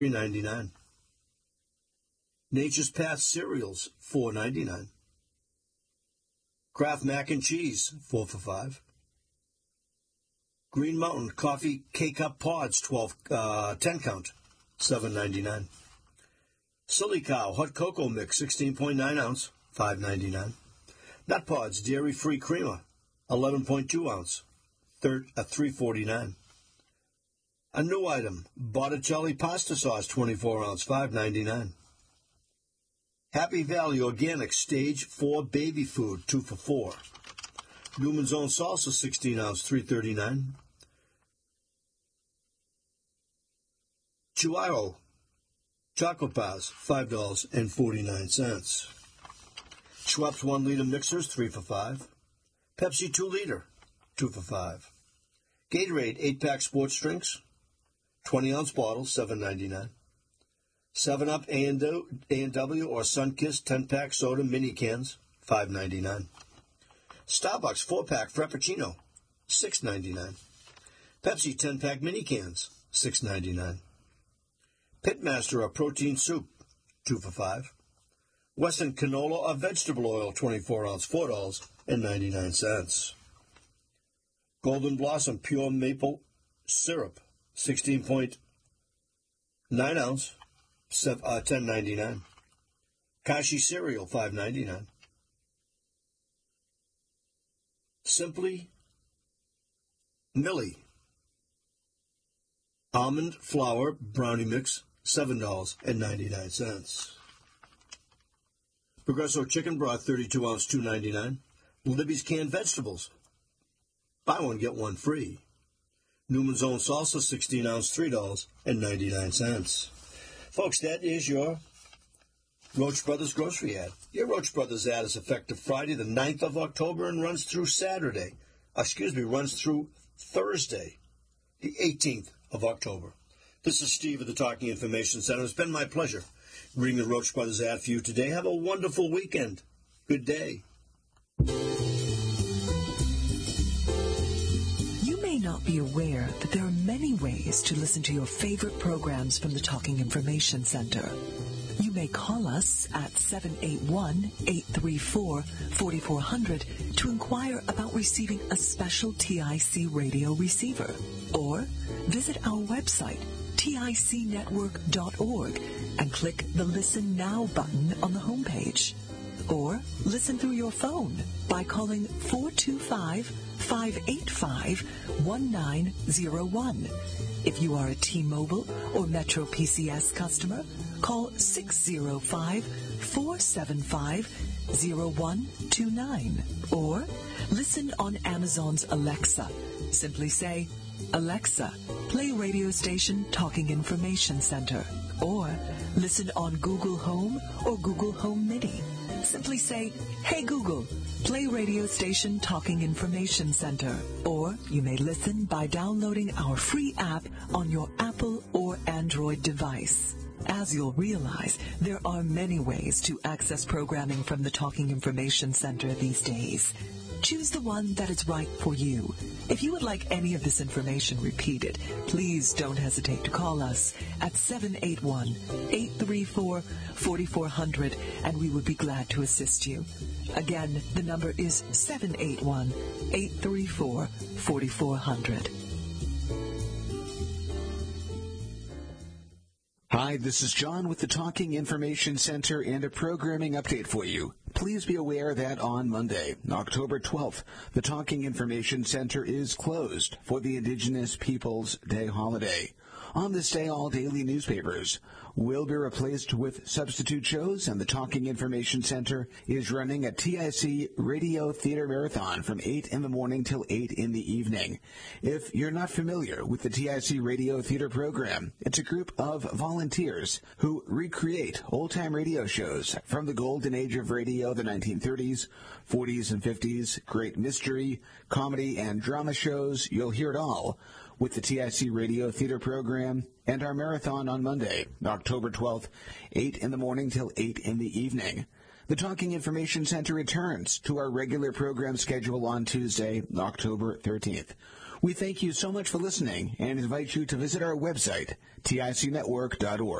$3.99. Nature's Path cereals, $4.99. Kraft mac and cheese, 4 for $5. Green Mountain coffee K-Cup pods, 10 count, $7.99. Silly Cow hot cocoa mix, 16.9 ounce, $5.99. Nut Pods dairy-free creamer, 11.2 ounce, $3.49. A new item, Botticelli pasta sauce, 24 ounce, $5.99. Happy Valley Organic Stage 4 baby food, 2 for $4. Newman's Own salsa, 16 ounce, $3.39. Chihuahua chocolate bars, $5.49. Schweppes 1 liter mixers, 3 for $5. Pepsi 2 liter, 2 for $5. Gatorade 8-pack sports drinks, 20 ounce bottles, $7.99. 7-Up A&W or Sunkist 10-pack soda mini cans, $5.99. Starbucks 4-pack Frappuccino, $6.99. Pepsi 10-pack mini cans, $6.99. Pitmaster or protein soup, 2 for $5. Weston canola or vegetable oil, 24 ounce, $4.99. Golden Blossom pure maple syrup, 16.9 ounce, $10.99. Kashi cereal, $5.99. Simply Millie almond flour brownie mix, $7.99. Progresso chicken broth, 32 ounce, $2.99. Libby's canned vegetables, buy one get one free. Newman's Own salsa, 16 ounce, $3.99. Folks, that is your Roach Brothers grocery ad. Your Roach Brothers ad is effective Friday, the 9th of October, and runs through runs through Thursday, the 18th of October. This is Steve of the Talking Information Center. It's been my pleasure reading the Roach Brothers ad for you today. Have a wonderful weekend. Good day. You may not be aware that there are many ways to listen to your favorite programs from the Talking Information Center. You may call us at 781-834-4400 to inquire about receiving a special TIC radio receiver, or visit our website, ticnetwork.org, and click the Listen Now button on the homepage. Or listen through your phone by calling 425-585-1901. If you are a T-Mobile or Metro PCS customer, call 605-475-0129. Or listen on Amazon's Alexa. Simply say, Alexa, play radio station Talking Information Center. Or listen on Google Home or Google Home Mini. Simply say, Hey Google, play radio station Talking Information Center. Or you may listen by downloading our free app on your Apple or Android device. As you'll realize, there are many ways to access programming from the Talking Information Center these days. Choose the one that is right for you. If you would like any of this information repeated, please don't hesitate to call us at 781-834-4400, and we would be glad to assist you. Again, the number is 781-834-4400. Hi, this is John with the Talking Information Center and a programming update for you. Please be aware that on Monday, October 12th, the Talking Information Center is closed for the Indigenous Peoples Day holiday. On this day, all daily newspapers will be replaced with substitute shows, and the Talking Information Center is running a TIC Radio Theater Marathon from 8 in the morning till 8 in the evening. If you're not familiar with the TIC Radio Theater program, it's a group of volunteers who recreate old-time radio shows from the golden age of radio, the 1930s, 40s, and 50s, great mystery, comedy, and drama shows. You'll hear it all with the TIC Radio Theater program and our marathon on Monday, October 12th, 8 in the morning till 8 in the evening. The Talking Information Center returns to our regular program schedule on Tuesday, October 13th. We thank you so much for listening and invite you to visit our website, ticnetwork.org.